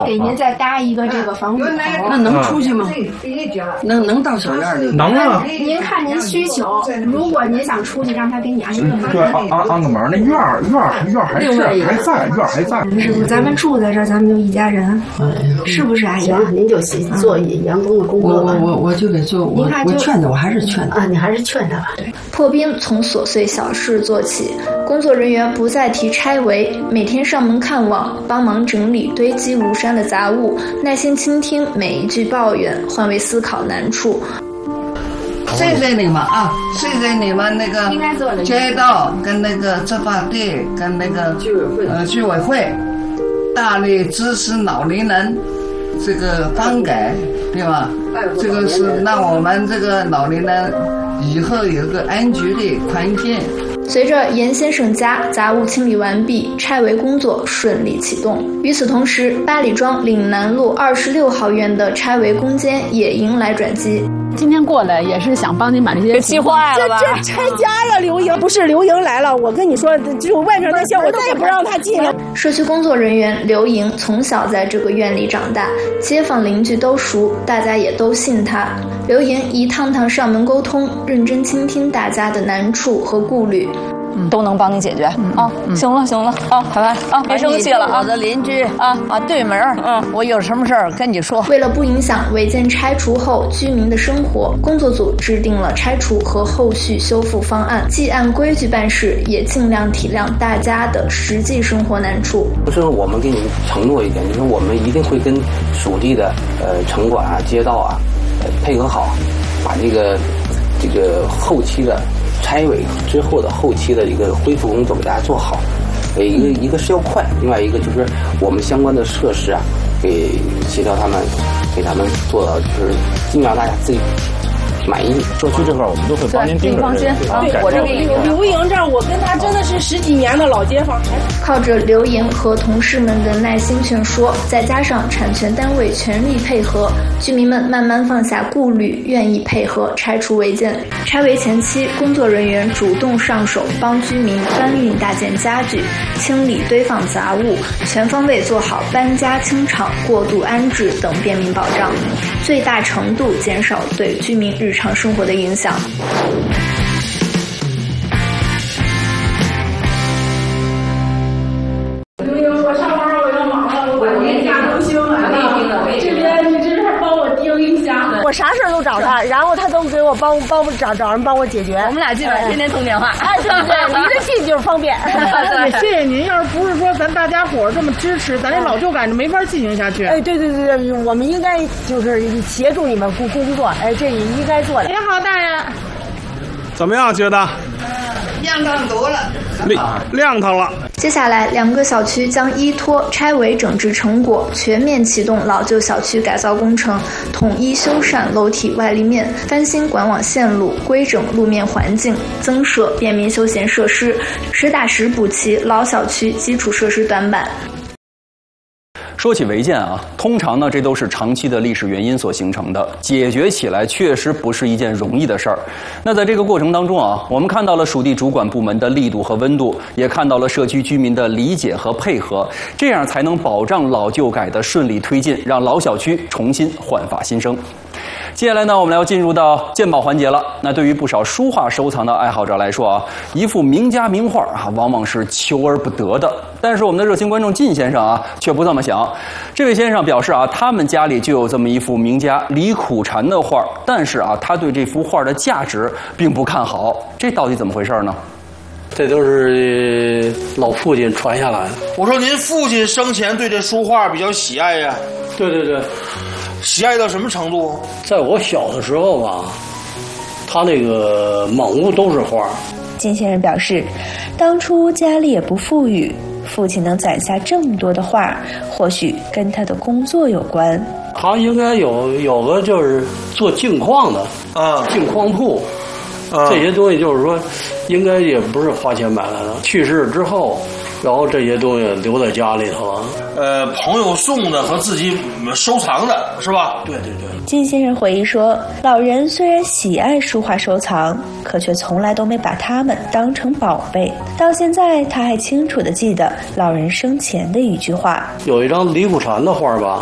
给您再搭一个这个防雨棚。 那能出去吗？能到小院里？ 能啊。 您看您需求，如果您想出去，让他给你安个门。 对，安个门，那院还在。 师傅，咱们住在这儿，咱们就一家人，是不是阿姨？ 行，您就做员工的工作吧。 我就得做，我劝他，我还是劝他啊，你还是劝他吧。 对， 破冰从琐碎小事做起，工作人员不再提拆围，每天上门看望，帮忙整理堆积如山的杂物，耐心倾听每一句抱怨，换位思考难处。 谢谢你们啊！谢谢你们那个街道跟那个执法队跟那个居委会大力支持老年人这个翻改，对吧？这个是让我们这个老年人以后有个安居的环境。 随着严先生家杂物清理完毕，拆围工作顺利启动。与此同时，八里庄岭南路26号院的拆围攻坚也迎来转机。 今天过来也是想帮您把这些气坏了吧？ 这拆家了，刘莹不是刘莹来了，我跟你说，就外面那些我再也不让他进了。 社区工作人员刘莹从小在这个院里长大，街坊邻居都熟，大家也都信她。刘莹一趟趟上门沟通，认真倾听大家的难处和顾虑。 都能帮你解决啊！行了啊，海帆啊，别生气了啊！ 我的邻居啊，对门我有什么事儿跟你说。 为了不影响违建拆除后居民的生活，工作组制定了拆除和后续修复方案，既按规矩办事，也尽量体谅大家的实际生活难处。 就是我们给你们承诺一点，就是我们一定会跟属地的城管啊、街道啊配合好，把这个后期的拆围之后的后期的一个恢复工作给大家做好。一个是要快，另外一个就是我们相关的设施啊，给协调他们，给他们做到就是尽量大家自己满意。 社区这块我们都会帮您盯着。 放心啊，我这个刘莹这儿，我跟他真的是10几年的老街坊。 靠着刘莹和同事们的耐心劝说，再加上产权单位全力配合，居民们慢慢放下顾虑，愿意配合拆除违建。拆围前期，工作人员主动上手，帮居民搬运大件家具，清理堆放杂物，全方位做好搬家清场、过渡安置等便民保障，最大程度减少对居民日常生活的影响。 刘莹，我上班我要忙了，我年假都休完了。这边你这边帮我盯一下。我啥事都找他，然后他都给我帮找人帮我解决。 我们俩基本上天天通电话。 哎，对对对，离得近就是方便。 也谢谢您，要是不是说咱大家伙这么支持，咱这老旧感就没法进行下去。 哎，对，我们应该就是协助你们工作，哎，这也应该做的。 你好，大人。怎么样？觉得？ 亮堂多了， 亮堂了。 接下来，2个小区将依托拆围整治成果，全面启动老旧小区改造工程，统一修缮楼体外立面，翻新管网线路，规整路面环境，增设便民休闲设施，实打实补齐老小区基础设施短板。 说起违建啊，通常呢这都是长期的历史原因所形成的，解决起来确实不是一件容易的事儿。那在这个过程当中啊，我们看到了属地主管部门的力度和温度，也看到了社区居民的理解和配合，这样才能保障老旧改的顺利推进，让老小区重新焕发新生。接下来呢，我们要进入到鉴宝环节了。那对于不少书画收藏的爱好者来说啊，一幅名家名画啊，往往是求而不得的。但是我们的热心观众靳先生啊，却不这么想。这位先生表示啊，他们家里就有这么一幅名家李苦禅的画，但是啊，他对这幅画的价值并不看好。这到底怎么回事呢？ 这都是老父亲传下来的。 我说您父亲生前对这书画比较喜爱呀？ 对。 喜爱到什么程度？ 在我小的时候吧，他那个满屋都是花。 靳先生表示，当初家里也不富裕，父亲能攒下这么多的画，或许跟他的工作有关。 他应该有个就是做镜框的镜框铺，这些东西就是说，应该也不是花钱买来的。去世之后， 然后这些东西留在家里头啊。 朋友送的和自己收藏的是吧？ 对对对。 金先生回忆说，老人虽然喜爱书画收藏，可却从来都没把它们当成宝贝。到现在他还清楚地记得老人生前的一句话： 有一张李苦禅的画吧，